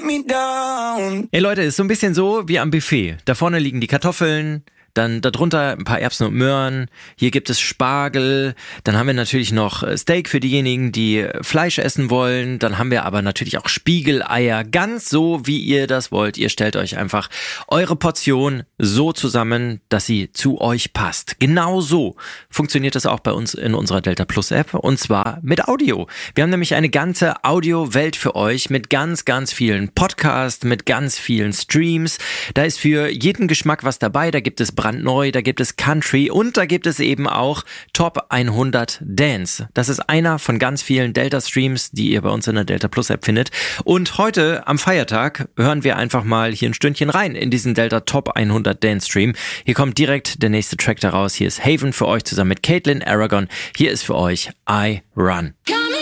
let me down. Ey Leute, ist so ein bisschen so wie am Buffet. Da vorne liegen die Kartoffeln, dann darunter ein paar Erbsen und Möhren, hier gibt es Spargel, dann haben wir natürlich noch Steak für diejenigen, die Fleisch essen wollen, dann haben wir aber natürlich auch Spiegeleier, ganz so, wie ihr das wollt. Ihr stellt euch einfach eure Portion so zusammen, dass sie zu euch passt. Genau so funktioniert das auch bei uns in unserer Delta Plus App, und zwar mit Audio. Wir haben nämlich eine ganze Audio-Welt für euch mit ganz, ganz vielen Podcasts, mit ganz vielen Streams. Da ist für jeden Geschmack was dabei, da gibt es brandneu, da gibt es Country und da gibt es eben auch Top 100 Dance. Das ist einer von ganz vielen Delta-Streams, die ihr bei uns in der Delta Plus App findet. Und heute am Feiertag hören wir einfach mal hier ein Stündchen rein in diesen Delta Top 100 Dance Stream. Hier kommt direkt der nächste Track daraus. Hier ist Haven für euch zusammen mit Caitlin Aragon. Hier ist für euch I Run.